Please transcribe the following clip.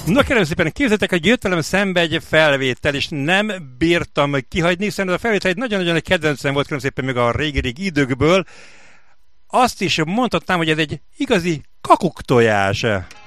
Na kérem szépen, képzeljétek, hogy jött velem szembe egy felvétel, és nem bírtam kihagyni, hiszen ez a felvétel egy nagyon-nagyon egy kedvencem volt, kérem szépen még a régi időkből. Azt is mondhatnám, hogy ez egy igazi kakuktojás.